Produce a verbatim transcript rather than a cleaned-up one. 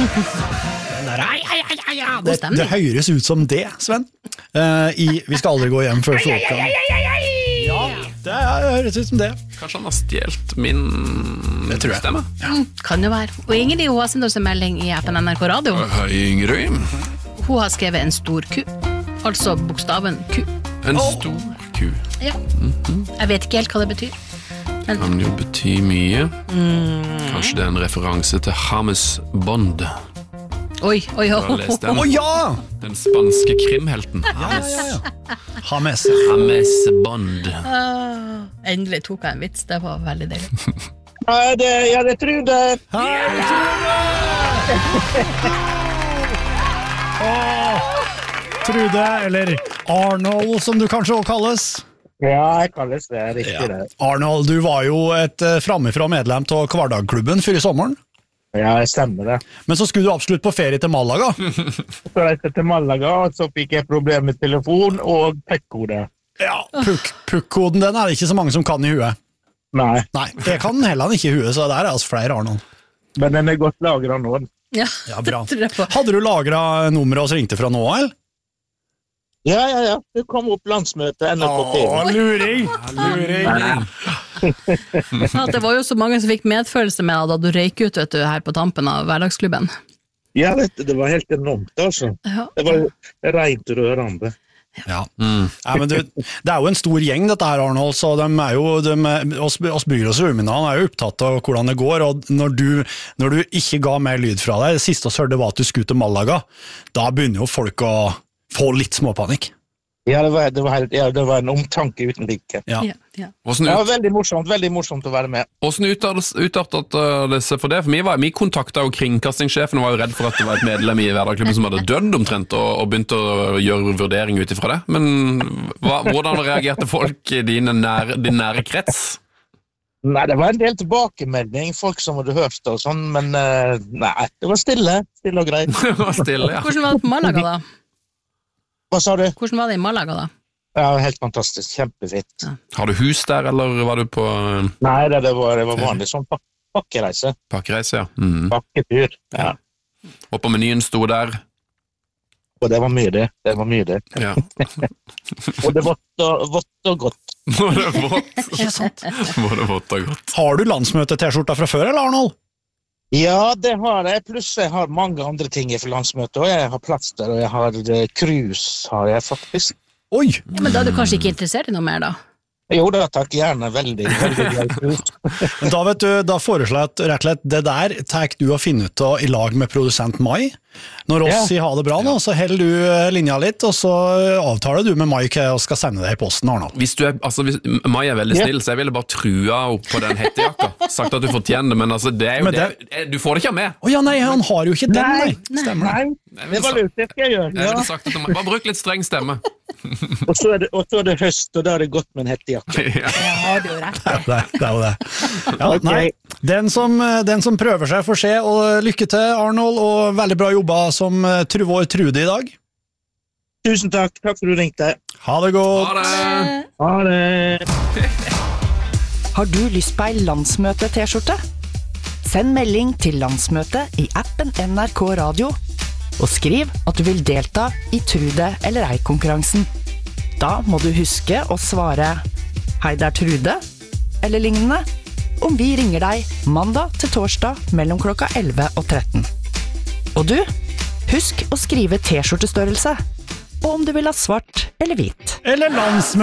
Den der, ai, ai, ai, ai, ai. Det, det høres ut som det, Sven. Uh, i, vi skal aldri gå hjem før flåkan. Ja, det høres ut som det. Kanskje han har stjelt min det tror jeg. Stemme? Ja. Kan jo være. Og Ingrid, hun har sendt oss en melding i appen N R K Radio. Hei, Ingrid. Hun har skrevet en stor Q. Altså bokstaven Q. En oh. stor Q. Ja. Mm-hmm. Jeg vet ikke helt hva det betyr. Men... Kan jo bety mye. Mm. Kanskje det er en referanse til James Bond. Oi, oi, oi. Å oh, ja! Den spanske krimhelten. Ja, ja, ja. James. James Bond. Uh, endelig tok jeg en vits. Det var veldig deilig. Ja, det, ja, det Trude. Hei, Trude! Åh, Trude, eller Arnold, som du kanskje også kalles. Ja, jeg kalles det, riktig ja. det. Arnold, du var jo et uh, framifrå medlem til Kvardagklubben før i sommeren. Ja, jeg stemmer det. Men så skulle du absolutt på ferie til Malaga. Så reiste til Malaga, og så fikk jeg problem med telefon og pekk-kode. Ja, pukk-koden, den er det ikke så mange som kan i huet. Nei. Nei, det kan den heller ikke i huet, så det er altså flere Arnold. Men den er godt lagret nå. Ja, ja bra. Hadde du lagret nummeret og så ringte fra nå, eller? Ja, ja, ja. Det kom opp landsmøte N R K P. Åh, luring! Luring! Ja, det var jo så mange som fikk medfølelse med da du røyk ut, vet du, her på tampen av hverdagsklubben. Ja, vet du, det var helt enormt, altså. Ja. Det var rent rørende. Ja. Mm. Ja, men du, det er jo en stor gjeng dette her, Arnold, så de er jo, de, oss, oss bryr oss Rumina er jo opptatt av hvordan det går, og når du, når du ikke ga mer lyd fra deg, det siste oss hørte var at du skulle til Malaga, da begynner jo folk å få litt småpanikk. Ja, det var, det var, helt, ja, det var en omtanke uten like. Ja. Ja, ja. Det var veldig morsomt, veldig morsomt å være med. Hvordan utartet det seg for det? For vi, var, vi kontaktet jo kringkastingssjefen og var jo redd for at det var et medlem i Hverdagsklubben som hadde dødd omtrent og, og begynte å gjøre vurdering ut ifra det. Men hva, hvordan reagerte folk i din nære, din nære krets? Nei, det var en del tilbakemelding, folk som hadde hørt og sånn, men uh, nei, det var stille, stille og greit. Det var stille, ja. Hvordan var det på Malaga da? Hva sa du? Hvordan var det i Malaga da? Ja, helt fantastisk, kjempefint. Ja. Har du hus der, eller var du på... Nei, det, det, var, det var vanlig sånn pak pakkereise. Pakkereise, ja. Mm. Pakketur, ja. Og på menyen sto der? Og det var mye det, det var mye det. Ja. Og det var vått og godt. Var det vått? Ja, sant. Var det vått og godt. Har du landsmøte-t-skjorta fra før, eller Arnold? Ja, det har jeg, pluss jeg har mange andre ting i for landsmøtet, og jeg har plaster, og jeg har cruise, har jeg faktisk. Oi! Ja, men da er du kanskje ikke interessert i noe mer da? Jo da, takk, gjerne, veldig, veldig greit. Da vet du, da foreslår jeg at rett og slett det der tar du å finne ut av i lag med produsent Mai. Når oss ja. sier ha det bra nå, så holder du linja litt, og så avtaler du med Mai og skal sende deg i posten, Arnold. Hvis du er, altså, hvis, Mai er veldig snill, ja. så jeg ville bare trua opp på den hettejakka. Sagt at du fortjener det, men altså, det er jo men det, det, du får det ikke med. Å ja, nei, han har jo ikke den, nei. nei. Stemmer det? Nei, det var lurt, det skal jeg gjøre. Ja. Jeg ville sagt at bare bruk litt streng stemme. og, så det, og så er det høst, og da er det godt med en hettejakke. Ja, har du jo rett. Det, det er jo det. Ja, okay. Nei, den som, den som prøver seg får se, og lykke til, Arnold, og veldig bra jobba som vår Trude i dag. Tusen takk, takk for du ringte. Ha det godt. Ha det. Ha det. Har du lyst på ei landsmøte-t-skjorte? Send melding til landsmøtet i appen N R K Radio, og skriv at du vil delta i Trude eller ei-konkurransen. Da må du huske å svare «Hei, det er Trude», eller lignende, om vi ringer deg mandag til torsdag mellom klokka elleve og tretten. Og du, husk å skrive t-skjortestørrelse, og om du vil ha svart eller hvit. Eller landsmøte.